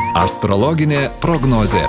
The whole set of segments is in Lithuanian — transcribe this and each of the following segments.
Astrologinė prognozė.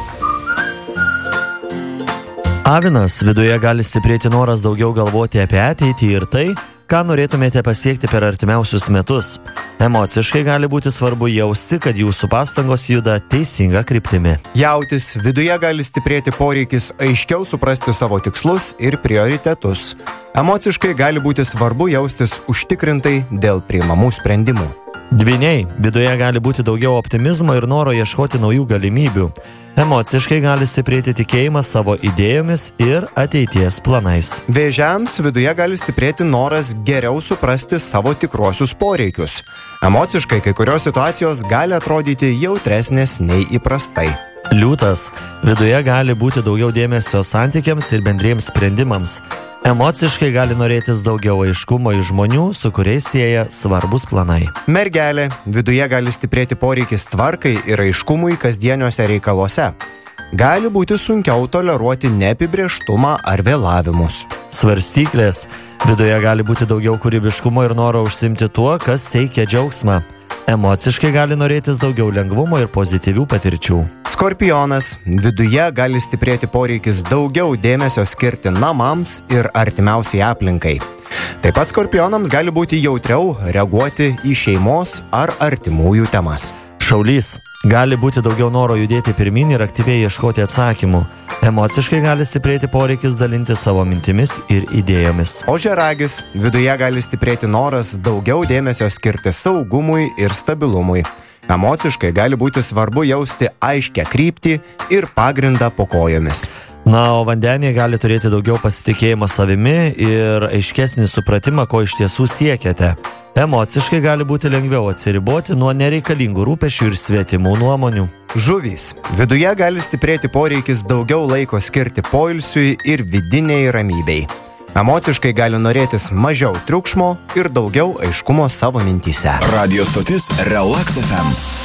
Avinas, viduje gali stiprėti noras daugiau galvoti apie ateitį ir tai, ką norėtumėte pasiekti per artimiausius metus. Emociškai gali būti svarbu jausti, kad jūsų pastangos juda teisinga kryptimi. Jautis, viduje gali stiprėti poreikis aiškiau suprasti savo tikslus ir prioritetus. Emociškai gali būti svarbu jaustis užtikrintai dėl priimamų sprendimų. Dvyniai, viduje gali būti daugiau optimizmo ir noro ieškoti naujų galimybių. Emociškai gali stiprėti tikėjimas savo idėjomis ir ateities planais. Vėžiams, viduje gali stiprėti noras geriau suprasti savo tikruosius poreikius. Emociškai kai kurios situacijos gali atrodyti jautresnės nei įprastai. Liūtas, viduje gali būti daugiau dėmesio santykiams ir bendriems sprendimams. Emociškai gali norėtis daugiau aiškumo iš žmonių, su kuriais sieja svarbus planai. Mergelė, viduje gali stiprėti poreikis tvarkai ir aiškumui kasdieniuose reikaluose. Gali būti sunkiau toleruoti neapibrėžtumą ar vėlavimus. Svarstyklės, viduje gali būti daugiau kūrybiškumo ir noro užsiimti tuo, kas teikia džiaugsmą. Emociškai gali norėtis daugiau lengvumo ir pozityvių patirčių. Skorpionas, viduje gali stiprėti poreikis daugiau dėmesio skirti namams ir artimiausiai aplinkai. Taip pat skorpionams gali būti jautriau reaguoti į šeimos ar artimųjų temas. Šaulys, gali būti daugiau noro judėti pirmyn ir aktyviai ieškoti atsakymų. Emociškai gali stiprėti poreikis dalinti savo mintimis ir idėjomis. Ožiaragis, viduje gali stiprėti noras daugiau dėmesio skirti saugumui ir stabilumui. Emociškai gali būti svarbu jausti aiškę kryptį ir pagrindą po kojomis. Na, o vandenė gali turėti daugiau pasitikėjimo savimi ir aiškesnį supratimą, ko iš tiesų siekiate. Emociškai gali būti lengviau atsiriboti nuo nereikalingų rūpesčių ir svetimų nuomonių. Žuvys, viduje gali stiprėti poreikis daugiau laiko skirti poilsiui ir vidiniai ramybei. Emociškai gali norėtis mažiau triukšmo ir daugiau aiškumo savo mintyse. Radio stotis Relax FM.